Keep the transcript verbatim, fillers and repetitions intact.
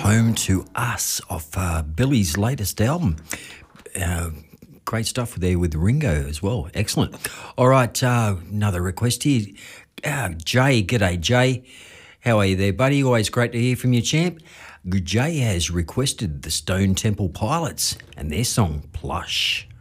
Home to Us off uh, Billy's latest album. Uh, great stuff there with Ringo as well. Excellent. All right, uh, another request here. Uh, Jay, g'day Jay. How are you there, buddy? Always great to hear from you, champ. Jay has requested the Stone Temple Pilots and their song Plush.